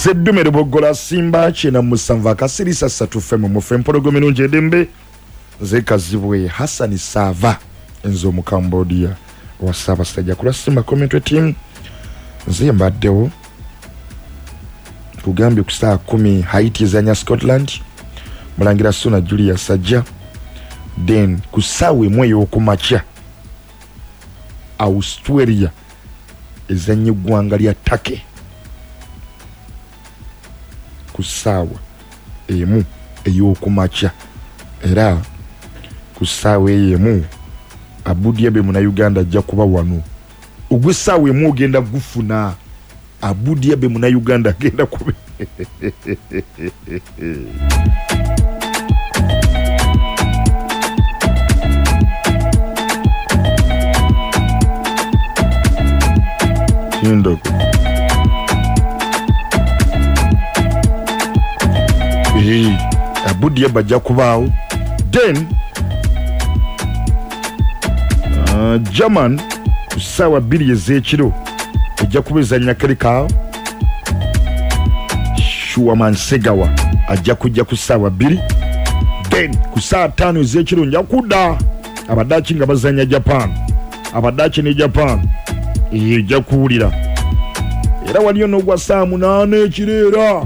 Zeddume Lubogola Simba chena musanva kasirisa satufemu mufemporogo mirungi edembe zekazibwe Hassan Sava enzo mu Cambodia wa Ssaabasajja kula Simba commentary team nze mbaddewo kugambye ku saa 10 Haiti ezanya Scotland mulangira Suna Julius Sajja then kusawe mweyo okumacha Australia ezanye gwanga lya Turkey kusawa emu eyokumacha era kusawa emu Abudiabe muna Uganda ajja kuba wano ogwesawa emu ogenda gufuna Abudiabe muna Uganda agenda kube Yindoko Abudiabe ajja kubaawo then German kusawa 2 ez'ekiro ajja kubezanya Kerika Shuaman Segawa ajja kujja ku sawa 2 then ku saa 5 ez'ekiro nja kudda Abadachi nga bazanya Japan Abadachi ne Japan ejja kuwulira era waliyo n'ogwa saa 8 ekiro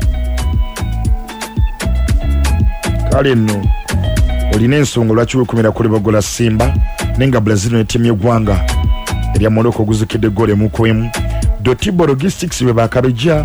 kale nno olina ensonga lwaki weekumira ku Lubogola Simba nenga Brazil ne timu y'eggwanga erya Morocco guzikidde gole mu kwemu Dotibo Logistics be bakarujja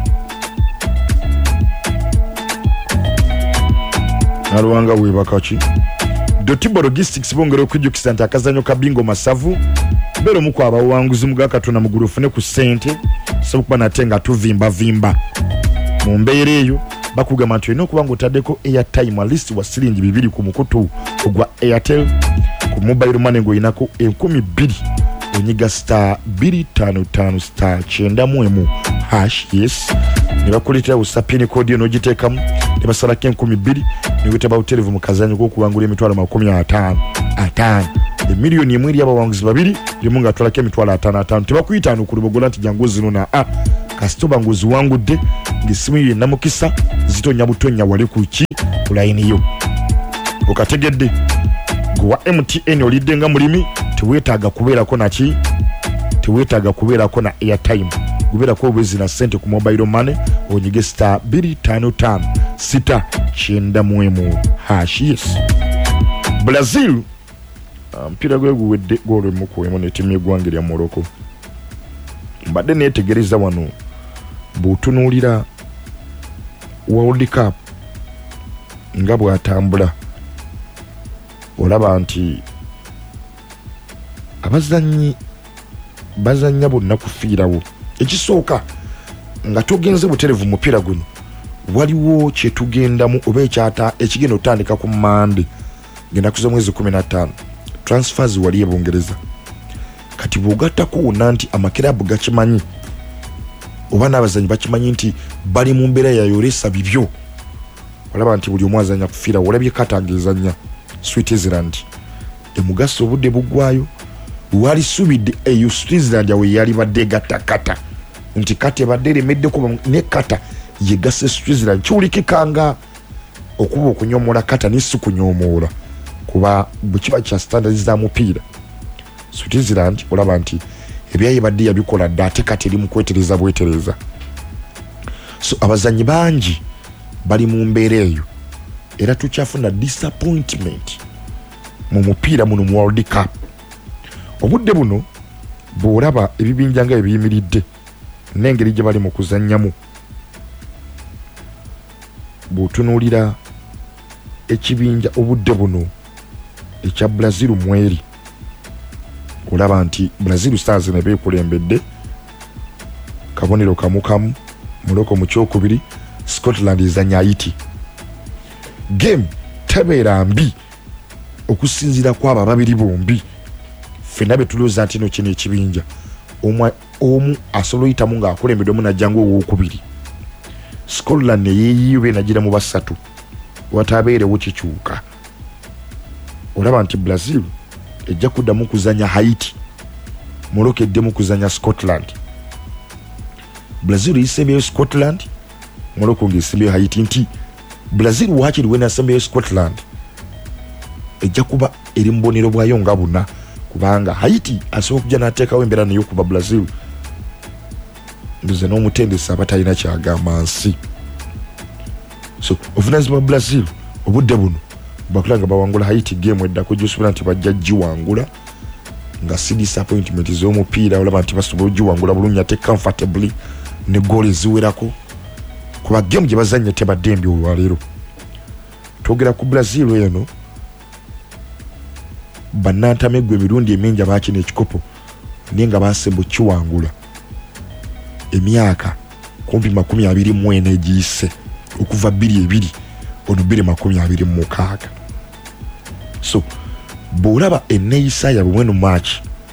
Naluwanga we bakachi Dotibo Logistics bongera okujjukisa nti akazanyo ka bingo masavu bero muko abawanguzi mugakatona mu gurufu ne ku sente so kuba natenga tuvimba mu mbeera eyo bakugamba nti olina okuba ng'otaddeko airtime list wa siringi 2 ku mukutu ogwa Airtel ku mobile money ng'oyinako 12 onyiga star 255 star 91 hash yes ne bakuleetera usapini code n'ogiteekamu ne basalako 12 ne wetaba utelevu mu kazanyo k'okuwangula emitwalo 50 emiliyoni emwe eri abawanguzi babiri limu ng'atwalako emitwalo 55 tebakuyitaano ku Lubogola nti jangu zino na kasitoba ng'oziwangudde ng'essimu yo namukisa zitonya butonya wali ku ki ku layini yo okategedde gwa MTN olidde nga mulimi teweetaaga kubeerako naki teweetaaga kubeerako na airtime gubeerako obwezi na sente ku mobile money onyige star 255 sita 91 hash yes Brazil mpira gwe guwedde golo mu kwemu ne timu y'eggwanga erya Morocco mbadde neetegereza wano bw'otunuulira World Cup nga bw'atambula olaba nti abazanyi bazanya bonna kufiirawo ekisooka nga tugenze buterevu mupiira guno waliwo kye tugendamu oba ekigenda otandika ku Mande genda kuza mwezi 15 transfers wali ebongereza kati bw'ogattako wonna nti amakirabu gakimanyi oba n'abazanyi bakimanyi nti bali mu mbeera yayolesa bibyo olaba nti buli omu azanya kufiira olabye Katanga ezanya Switzerland emugaso obudde buggwayo wali subidde eyo Switzerland yawe yali badde gatakata nti kati badde eremeddeko ne kata yegase Switzerland kiwulikikanga okuba okunyomola kata n'isi kunyomoola kuba bukiba kya standards za mupiira Switzerland olaba nti ebyayi badde yabikola dda ate kati eri mu kwetereza bwetereza so abazanyi bangi bali mu mbeera eyo era tukyafuna disappointment mu mupiira muno mu World Cup obudde buno bw'olaba ebibinja nga ebiyimiridde n'engeri gye bali mu kuzannyamu bw'otunuulira ekibinja obudde buno ekya Brazil mweri olaba nti Brazil Stars ne beekulembedde kabonero kamukamu Morocco mu kyokubiri Scotland ezanya Haiti game tebeera mbi okusinzira kwaba babiri bombi fena betulooza nti no kino ekibinja omu asobola oyitamu ng'akulembeddemu najjangu owokubiri Scotland neyeeyiwe nagira mu basatu watabeerewo kikyuka olaba nti Brazil ejja kuddamu kuzanya Haiti Morocco eddemu kuzanya Scotland Brazil yisebyeyo Scotland Morocco ngisibye Haiti nti Brazil wakiri wena asembe Scotland ejja kuba eri mbonero bwayo nga buna kubanga Haiti asobola kujja n'ateekawo embeera nayo kuba Brazil nduze n'omutendesi abatalina kyagamba nsi. So ovunaanyizibwa Brazil obudde buno bakulanga bawangula Haiti game eddako gy'osobola nti bajja giwangula nga si disappointment z'omupiira olaba nti basobola giwangula bulungi ate comfortably ne goal eziwerako kuba game gye bazannya tebadde mbi olwaleero. Twogera ku Brazil eno bannantamegwa emirundi emingi abaakina ekikopo naye nga baasembu kiwangula emyaka kumpi 24 egiyise okuva 22 ono 2026. So bw'olaba enneeyisa yabwe weno match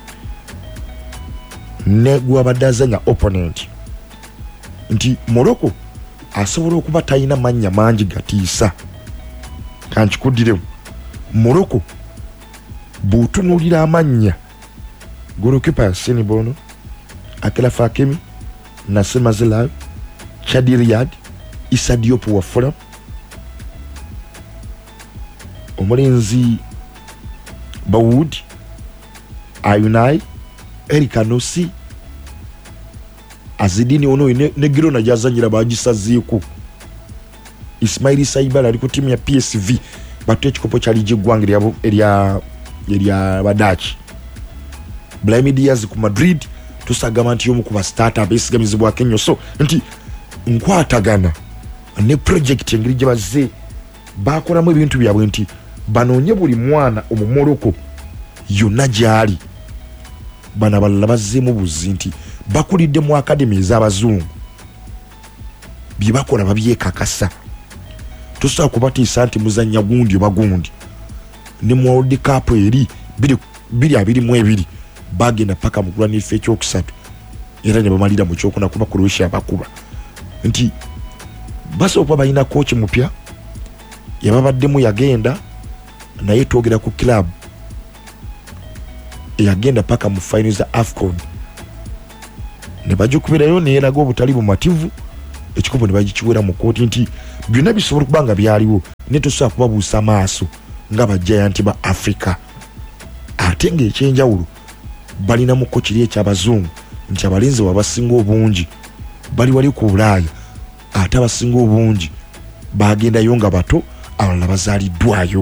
ne gwabadde azanya opponent nti Morocco asobola okuba talina mannya mangi gatiisa kankikuddiremu. Morocco bw'otunuulira amannya golokipa ya Senegal Akraf Hakimi, Nasser Mazraoui, Chadi Riyad, Issa Diop wa Fulham, omulenzi Bawood, Ayunai, Eric Anossi, Azedine ono ne Girona gyazanyira bagisazeeko. Ismail Saibala ali ku timu ya PSV battu ekikopo kyali gy'eggwanga erya Badachi. Brahim Diaz ku Madrid tusagamba nti y'omu ku bastarter abeesigamizibwako ennyo. So nti nkwatagana ne project engeri gye bazze baakolamu ebintu byabwe nti banoonye buli mwana omumoroko yonna gy'ali bano abalala bazzeemu buzi nti bakulidde mu akademi ez'abazungu bye bakola babyekakasa. Tosobola kubatiisa nti muzannya gundi oba gundi ne mu World Cup eri 2022 bagenda paka mu kulwanira ekyokusatu era ne bamalira mu kyokuna kuba Croatia bakuba nti basobola balina coach mupya yababaddemu yagenda naye twogera ku club yagenda paka mu finals za AFCON ne bajukubirayo ne yeraga obutali bumativu ekikopo ne bagikiwera mu kooti nti byonna bisobola kubanga byaliwo ne tosobola kubabuusa maaso nga bajayanti ba Africa. Ate ng'ekyenjawulo balina mu kookiri eky'abazungu nti abalenzi wabasinga obungi bali wali ku Bulaaya ate abasinga obungi bagendayo nga bato abalala bazaaliddwayo.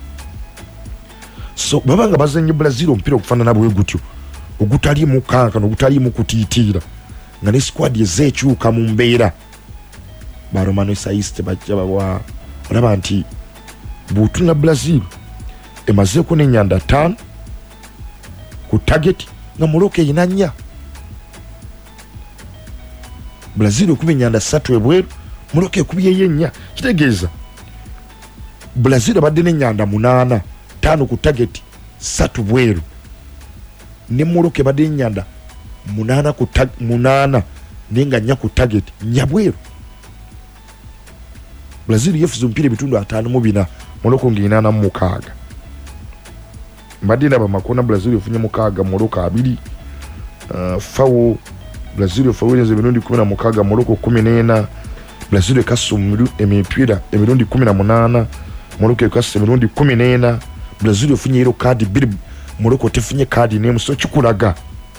So babanga bazanye Brazil omupiira okufaanana bwe gutyo ogutaliimu kankano ogutaliimu kutiitiira nga ne squad ezeekyuka mu mbeera ba Romano Saiste bajja bawa olaba nti bw'otunula Brazil emazeeko n'ennyanda 5 ku target nga Morocco erina 4. Brazil ekubye ennyanda 3 ebweru Morocco ekubyeyo 4. Kitegeeza Brazil abadde n'ennyanda 8 5 ku target 3 bweru ne Morocco ebadde n'ennyanda 8 ku 8 nenga 4 ku target 4 bweru. Brazil yefuza omupiira ebitundu 54 Morocco ng'ina 86. Mbadde ndaba makona Brazil efunye 6 Morocco 2. Fawo Brazil efawuliza emirundi 16 Morocco 14. Brazil ekassa emipiira emirundi 18 Morocco ekassa emirundi 14. Brazil efunye yellow card 2 Morocco tefunye card n'emu. So kikulaga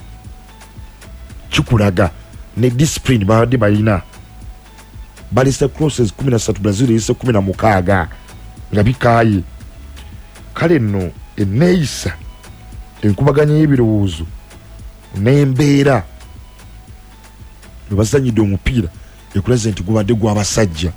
ne discipline babadde balina balisa crosses 13 Brazil yise 16 nga bikaaye. Kale nno enneeyisa enkubaganya y'ebirowoozo n'embeera bwe bazanyidde omupiira ekulaze nti gubadde gw'abasajja.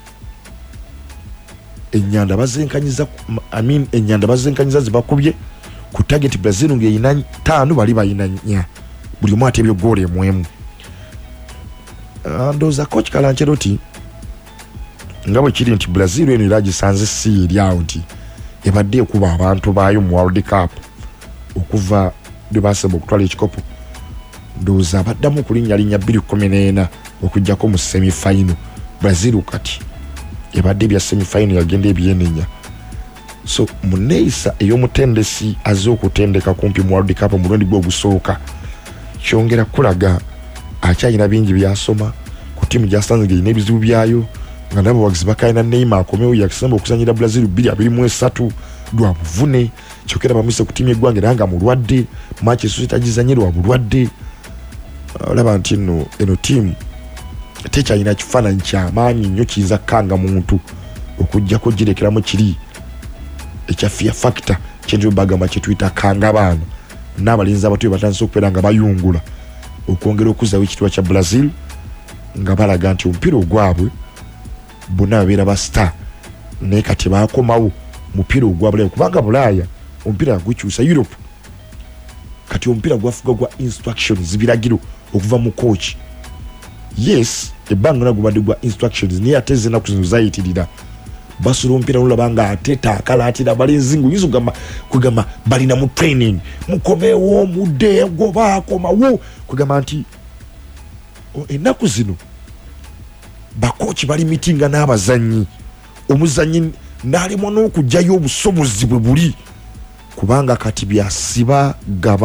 Ennyanda bazenkanyiza zibakubye ku target Brazil ng'eyina 5 bali bayina 4 buli omu atebye goal emwemu. Ndowooza coach Kalancheroti nga bwe kiri nti Brazil eno era gisanze si eri awo nti ebadde ekuba abantu baayo mu World Cup okuva lwe baasaba okutwala ekikopo. Ndowooza abaddamu okulinnyalinnya 2014 okuggyako mu semi-final. Brazil kati ebadde bya semi-final yagenda ebyenenya. So muneeyisa ey'omutendesi azze okutendeka kumpi mu World Cup mulundi gwe ogusooka kyongera kulaga akyalina bingi byasoma ku timu jasanze ngine ebizibu byayo nga nabo wagizibakaina Neymar akomewo yakisamba okuzanyira Brazil 2-3 lwa buvune kyokera bamuse ku timu eggwange ranga mulwadde match esuze tagizanyirwa bulwadde olaba nti eno timu tekyalina kifaananyi kyamaanyi nnyo kiyinza kukanga muntu okujjako girekeramu kiri ekya fear factor kyentyo bagamba kye tuyita kanga baano n'abalinzi abato batandise okubeera nga bayungula okwongera okuzzawo ekitiibwa kya Brazil nga balaga nti omupiira ogwabwe bonna babeera ba star naye kati baakomawo mupiira ogwabulayo kubanga Bulaaya omupiira gukyusa Europe kati omupiira gwafuga gwa instructions biragiro okuva mu coach yes ebbanga nagubadde gwa instructions naye ate zenaku zino zayitirira basula omupiira nolabanga ateta akalatira balenzi nguyinza kugamba balina mu training mukomewo mudde gobakomawo kugamba nti ennaku zino bakochi bali mitinga n'abazanyi omuzanyi n'alimu n'okugyayo obusobozi bwe buli kubanga kati bya siba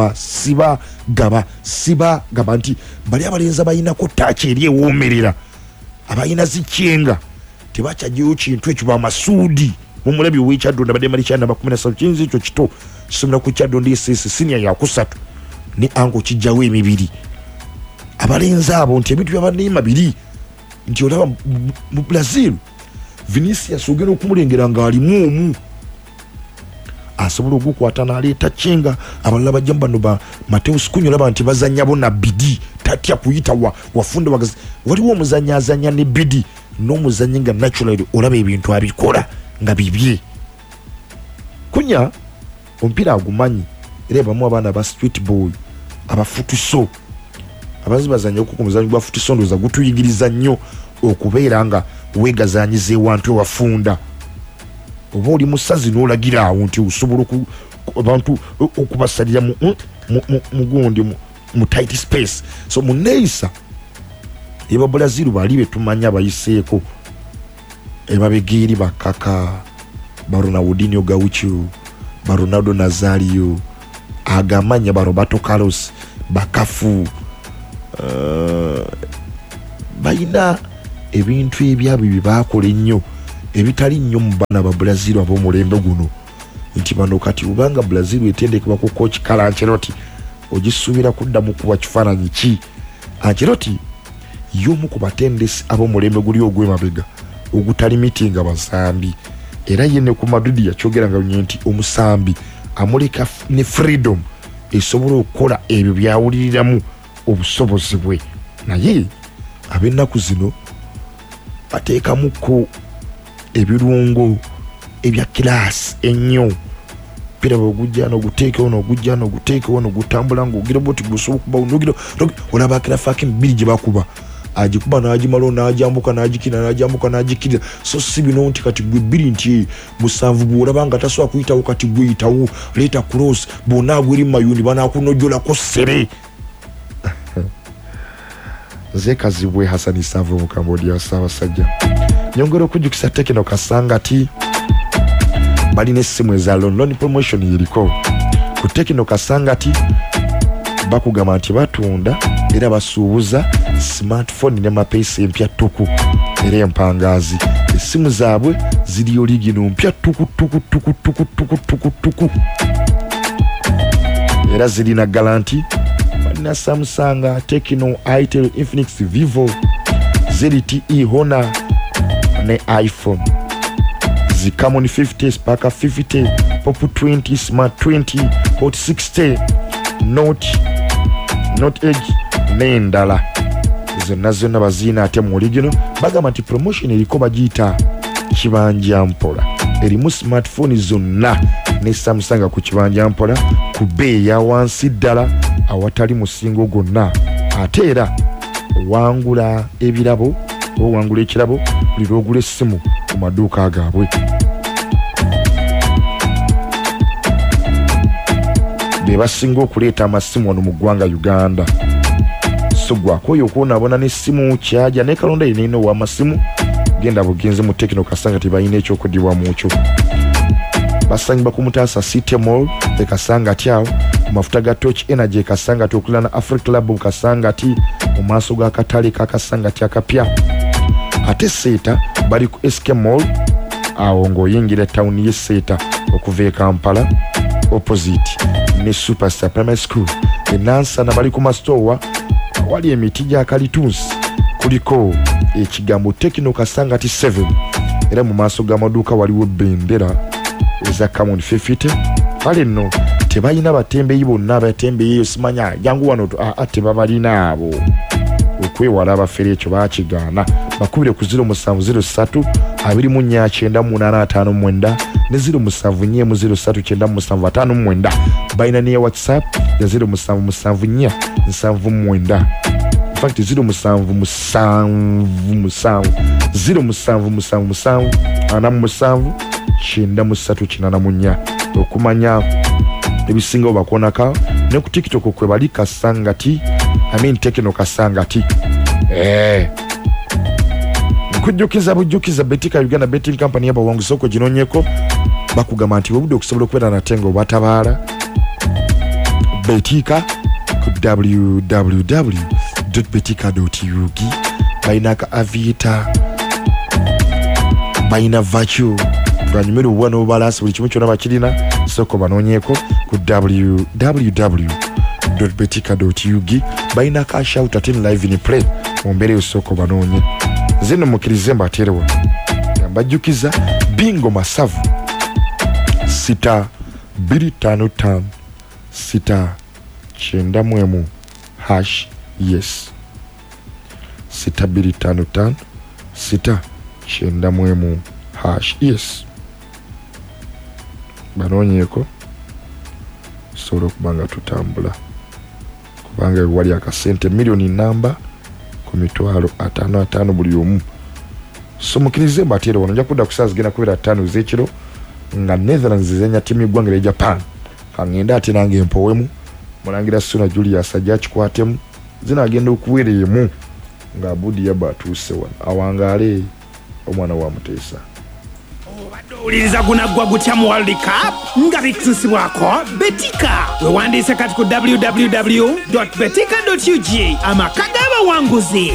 gaba nti bali abalenzi abayinako taaki eri ewoomerera abayina zikyenga tebakyagiyo kintu ekyo bamasuudi mumulabi ow'ekyadonda badde mali kyana 13 kiyinza ekyo kito kisomera ku kyadonda esese siniya yakusatu ne ango kijjawo emibiri abalenzi abo nti ebintu byabaneema biri nti olaba mu Brazil Vinicius ogenda okumulengera ng'alimu omu asobola okukwata n'aleeta kyenga abalala bajja bano ba Mateus Cunha olaba nti bazanya bona bidi tatya kuyita wafunda wagazi waliwo omuzanya azanya ne bidi n'omuzanyi nga naturally olaba ebintu abikola nga bibye Cunha omupiira agumanyi era bamu abaana ba street boy abafutuso abazi bazanya ku muzanyi gwa futuso ndoza gutuyigiriza nnyo okubeera nga wegazanyize wantu wafunda oba oli musazi n'olagira awo nti osobola abantu okubasalira mugundi mu tight space so muneisa eba Brazil bali betumanya abayiseeko ebabegeri bakaka Ronaldinho Gaucho Ronaldo Nazario agamanya Roberto Carlos bakafu bayina ebintu ebyabwe bibakola ennyo ebitali nnyo mu baana ba Brazil ab'omulembe guno nti bano kati ubanga Brazil etendekebwa ku coach Carlo Ancelotti ogisuubira kuddamu kuba kifaananyi ki Ancelotti y'omu ku batendesi ab'omulembe guli ogw'emabega ogutali mitinga basambi era yenne ku Madrid yakyogeranga nti omusambi amuleka ne freedom esobola okukola ebyo byawuliriramu obusobozi bwe naye ab'ennaku zino bateekamuko ebirungo ebya class ennyo pira bogujja n'oguteekewo n'ogutambula ng'ogira boti gusobola kuba unogira olaba akira fucking biri gye bakuba agikuba n'agimalo n'agyambuka n'agikira so si bino nti kati gwe biri nti musanvu bw'olaba nga tasobola kuyitawo kati gweyitawo leeta cross bonna agweri mu mayundi banaakunojjolako ssere nze Kazibwe Hassan Savo mu Cambodia Ssaabasajja nyongera okujjukisa Tekno Kasangati balina essimu eza London promotion yeriko ku Tekno Kasangati bakugamba nti batunda era basuubuza smartphone ne mapeesa empya tuku era empangaazi essimu zaabwe ziri oligino mpya tuku era zirina garanti balina Samsung, Tecno, Itel, Infinix, Vivo, ZTE, Honor ne iPhone zikamoni 50, Spark 50, Pop 20, Smart 20, Hot 60, Note Edge n'endala zonna bazina ate mu oligino bagamba nti promotion eriko bagiyita kibanja mpola erimu smartphone zonna ne Samsung ku kibanja mpola ku bbeeyi ya wansi ddala awatali musingo gonna ate era wangula ebirabo owangula ekirabo buli lwogula essimu ku maduuka gaabwe be basinga okuleeta amasimu wano mu ggwanga Uganda so gwakoyo okubonaabona n'essimu kyaja naye kalonda yenina ow'amasimu genda bugenze mu Tekno Kasangati balina ekyokudibwa mu kyo basangibwa ku Mutaasa City Mall Kasangati awo mafuta ga Touch Energy Kasangati okulana Africa Club Kasangati mu maaso g'akatale k'akasangati akapya. Ate Seeta bali ku SK Mall awo ng'oyingira tawuni y'e Seeta okuva e Kampala opposite ne Superstar Primary School. E Nansana bali ku masitowa wali emiti gya kalitunsi kuliko ekigambo Tekino Kasangati 7 era mu maaso g'amaduuka waliwo bendera eza Camon 50. Kale nno tebalina batembeyi bonna abatembeyi simanya jangu wano tebabalina abo okwewala abafere ekyo bakigaana. Bakubire ku 0703 249859 ne 0740397959 balina ne WhatsApp ya 077479. In fact 0777979384 okumanya ebisinga obakonaka ne ku TikTok kwe bali Kasangati Tekino Kasangati. Kujjukiza Betika Uganda Betting Company y'abawanguzi oko ginonyeko bakugamba nti obudde okusobola okwera natengo batabaala Betika ku www.betika.ug. Bayina ka Avita, bayina Virtue, banyumiru wano balasi buli kimu kyonna bakirina soko banonyeko ku www.betika.ug. Bayina ka Shout at live in play mumbere usoko banonye zino mukirize mbaterewa mbajjukiza bingo masavu 625 695 hash yes 6255 695 hash yes banonyeko solo kubanga tutambula kubanga wali akasente milioni namba ku mitwalo 55 buli omu. So mukirize mbatire wano nja kudda kusaza gena kubera 5 z'ekiro nga Netherlands zenya timu gwangere Japan kangenda ate nange empowemu mulangira Suna Julius ajja kikwatemu zina agenda okuwereyemu nga Budi yabatuse wano awangale omwana wa Mutesa. Uliriza kunagwa gutya mu World Cup nga bikusibwako Betika. Wewandise kati ku www.betika.ug amaka g'abawanguzi.